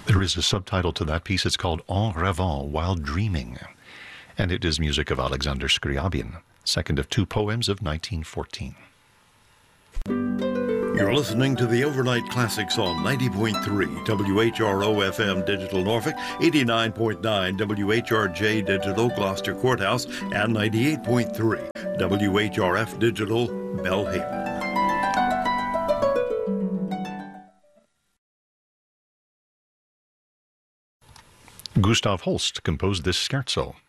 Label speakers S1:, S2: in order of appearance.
S1: There is a subtitle to that piece. It's called En rêvant, While Dreaming. And it is music of Alexander Scriabin, second of two poems of 1914.
S2: You're listening to the Overnight Classics on 90.3 WHRO FM Digital Norfolk, 89.9 WHRJ Digital Gloucester Courthouse, and 98.3 WHRF Digital Belhaven.
S1: Gustav Holst composed this scherzo.